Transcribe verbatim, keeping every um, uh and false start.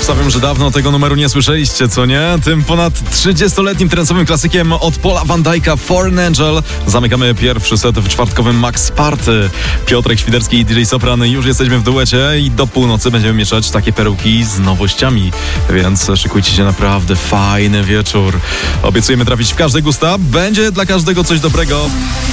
Obstawiam, że dawno tego numeru nie słyszeliście, co nie? Tym ponad trzydziestoletnim trencowym klasykiem od Paula Van Dyka Foreign Angel zamykamy pierwszy set w czwartkowym Max Party. Piotrek Świderski i D J Sopran, już jesteśmy w duecie i do północy będziemy mieszać takie perełki z nowościami, więc szykujcie się, naprawdę fajny wieczór. Obiecujemy trafić w każde gusta, będzie dla każdego coś dobrego.